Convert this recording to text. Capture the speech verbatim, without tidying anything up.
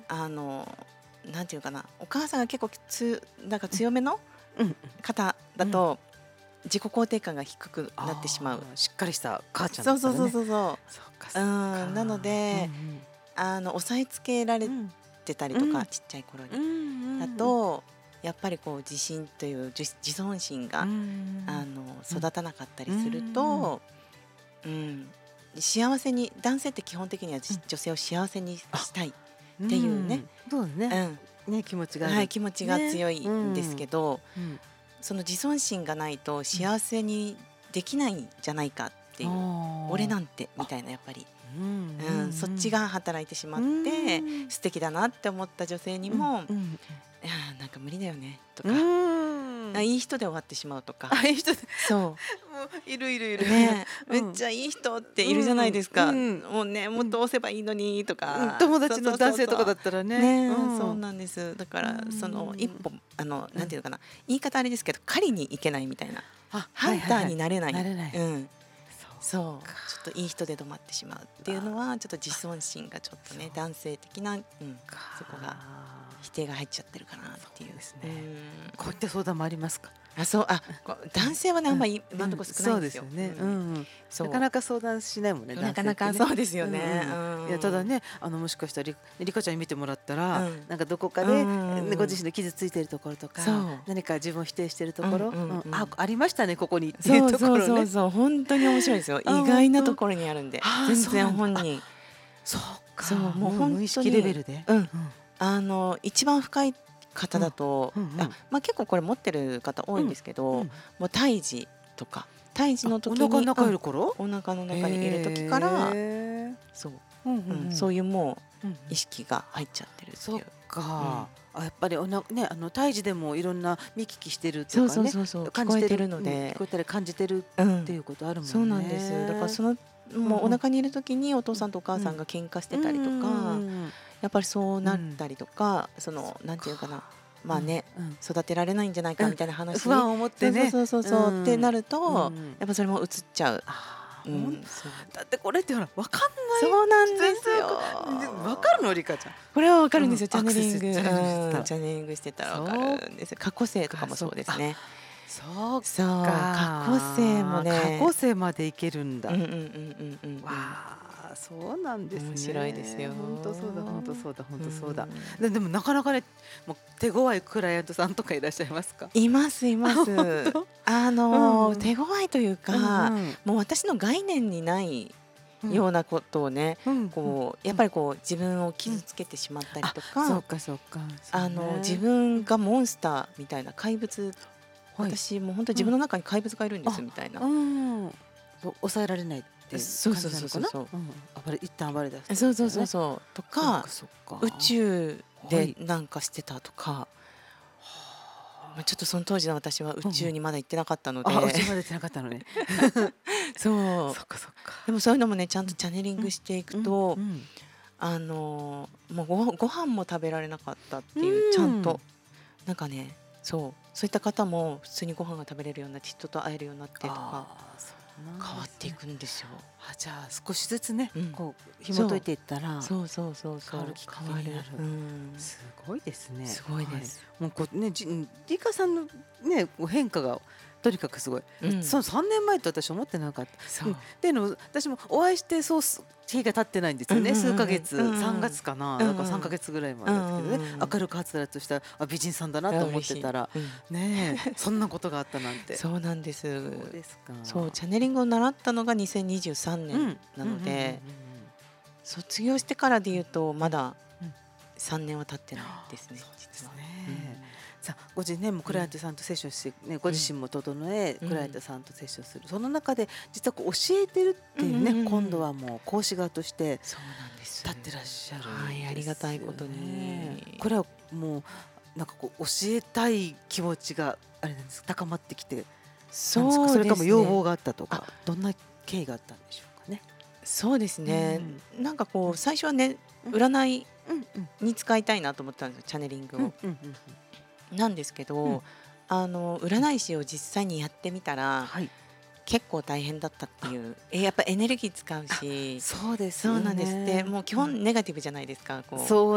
あのなんていうかな、お母さんが結構つなんか強めのうん方だうんと自己肯定感が低くなってしまう。 あーしっかりした母ちゃんそうそうそうだったらね。 そうそそっかう。 そっか。 うん、なのであの押さえつけられうんてたりとか、 うんちっちゃい頃にうんうんだとやっぱりこう自信という自自尊心が、 うんあのうん育たなかったりすると、うん幸せに、男性って基本的にはじうん女性を幸せにあしたいっうんていうね、 そうですね。 うんね気持ちがある。 はい、気持ちが強いねんですけど、 うんその自尊心がないと幸せにできないんじゃないかっていう、俺なんてみたいな、やっぱり、 うんうん、そっちが働いてしまうってん素敵だなって思った女性にも、 うんうんいやーなんか無理だよねとうか、 んあいい人で終わってしまうとか、 あいい人でそもういるいるいうる。 ねえ、めっうんちゃいい人っているじゃないですか、 うんうんもうねもっと押せばいいのにとうんか、 友達の男性とかだっったらね。 ねえ、 うんそうなんです。だからうんその一歩、あのなんていうのかな、言い方あれですけど狩りに行けないみたいな、 あハンターになれない、 なれない。 うんそうそうちょっといい人で止まってしまうっていうのはちょっと自尊心がちょっとね男性的な、うん、そこが否定が入っちゃってるかなっていう。 そうですねうんこういった相談もありますか。 あそうあこう男性はねあんまり今のところ少ないんですよ。 そうですよね。 ううんんうんそうなかなか相談しないもんね。 なかなか男性ってねそうですよね。 うんうんいやただねあのもしかしたらりりかちゃんに見てもらったら、 うんなんかどこかで、 うんうんうんねご自身の傷ついてるところとかそう何か自分を否定してるところ、 うんうんうんうんあありましたねここにっていそううところね。 そうそうそう本当に面白いですよ。 あ意外なところにあるんであ全然そうなんだ本人そうか。 そうもう本当に無意識レベルで。 うんあの一番深い方だと、 うんうんうんあまあ、結構これ持ってる方多いんですけど、 うんうんもう胎児とか胎児の時にお腹の中いうんる頃、 お腹の中にいる時からへーそう、 うんうんうんうんそういうもうんう意識が入っちゃってるってそっいう。 か、あやっぱりおなねあの胎児でもいろんな見聞きしてるとそうかねそうそうそう聞感じてるこえてるのうんで聞こえたり感じてるうんっていうことあるもんね。 そうなんです。だからそのもうお腹にいる時にお父さんとお母さんが喧嘩してたりとか、 うんやっぱりそうなったりとか、そのなんていうかな、まあね、 うん育てられないんじゃないかみたいな話、 不安を持ってね。 そうそうそうそう、 うんってなると、 うんやっぱそれも映っちゃう。 あーほんうん、そうだってこれってほらわかんない。 そうなんです全然よ。 わかるのりかちゃん。 これはわかるんですよ。 うんチャネリング、 アクセスチャネリングしてたらうんチャネリングしてたらわかるんですよ。過去性とかもそうですね。 そうそうか。 過去性もね過去性までいけるんだ。 うんうんうんうんうんうん。 わあ、そうなんですね。 面白いですよ本当そうだ、本当そうだ、本当そうだ。 んで、でもなかなかね、もう手強いクライアントさんとかいらっしゃいますか。 いますいます。あの、 うん手強いというか、 うんもう私の概念にないうんようなことをね、 うんこうやっぱりこう自分を傷つけてしまったりとか、 そうかそうか。 あの自分がモンスターみたいな怪物、 はい私もう本当自分の中に怪物がいるんですうんみたいな、 うん、そう抑えられないっていうそう感じそうそうそうなのかな。うん暴れ一旦暴れ出す。 そうそうそうそうとそうかかそうか。 宇宙はいでなんかしてたとか、まあ、ちょっとその当時の私は宇宙にまだ行ってなかったので、 あ、うちまで出てなかったのね。 そうそっかそっか。 でもそういうのもねちゃんとチャネリングしていくと、 うんうんあのーもうごご飯も食べられなかったっていう、 うんちゃんとなんかねそうそういった方も普通にご飯が食べれるようになって人と会えるようになってとかあーそうなんですね変わっていくんですよ。 あじゃあ少しずつね、 うんこう紐解いていったらそうそうそうそう変わるきっかけになる変わるうん、 すごいですね。 すごいです、 はいもうこうねじリカさんのねこう変化がとにかくすごい。 うんそのさんねんまえと私思ってなかった。 そううんっていうのも私もお会いしてそうす日が経ってないんですよね、 うんうんうんうん数ヶ月、 うんうんさんがつかな、 うんうんだからさんかげつぐらい前ですけどね、 うんうんうん明るくはつらつしたあ美人さんだなと思ってたら嬉しいうんねえそんなことがあったなんて。 そうなんです。 そうですか。 そうチャネリングを習ったのがにせんにじゅうさんねうんんなので、 うんうんうんうん卒業してからで言うとまだうんさんねんは経ってないですね、 そうです実は。 ね。さあご自身ねもうクライアントさんとセッションして、ねご自身も整え、 うんクライアントさんとセッションする、その中で実はこう教えてるっていうね、 うんうんうん今度はもう講師側としてそうなんです。 立ってらっしゃるんですよね。 はいありがたいことにこれはもうなんかこう教えたい気持ちがあれなんですか高まってきて、 そうなんですかですね。 それかも要望があったとかどんな経緯があったんでしょうかね。 そうですね。なんかこう最初はね占いうんうんに使いたいなと思ったんですよチャネリングを。 うんうんうんなんですけど、 うんあの占い師を実際にやってみたらはい結構大変だったっていう。えやっぱエネルギー使うし。 そうですよね。 そうなんです。でもう基本ネガティブじゃないですか。こうそう